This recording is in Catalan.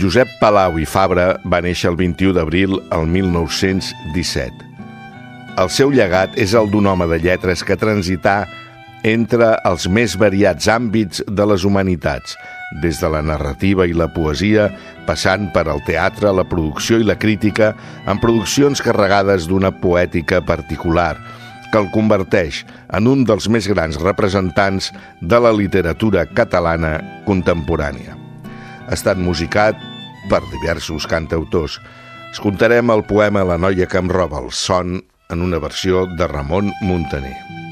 Josep Palau i Fabra va néixer el 21 d'abril del 1917. El seu llegat és el d'un home de lletres que transità entre els més variats àmbits de les humanitats, des de la narrativa i la poesia, passant per al teatre, la producció i la crítica, en produccions carregades d'una poètica particular, que el converteix en un dels més grans representants de la literatura catalana contemporània. Ha estat musicat per diversos cantautors. Escoltarem el poema La noia que em roba el son en una versió de Ramon Muntaner.